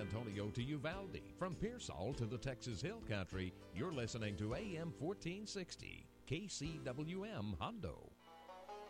Antonio to Uvalde, from Pearsall to the Texas Hill Country, you're listening to AM 1460, KCWM Hondo.